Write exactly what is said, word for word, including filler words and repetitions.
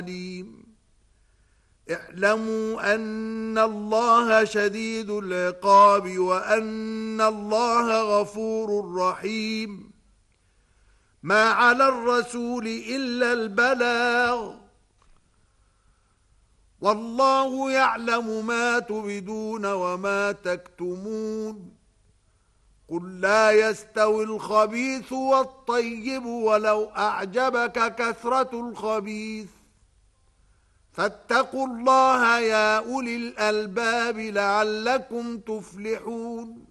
عليم. اعلموا أن الله شديد العقاب وأن الله غفور رحيم. ما على الرسول إلا البلاغ، والله يعلم ما تبدون وما تكتمون. قل لا يستوي الخبيث والطيب ولو أعجبك كثرة الخبيث، فاتقوا الله يا أولي الألباب لعلكم تفلحون.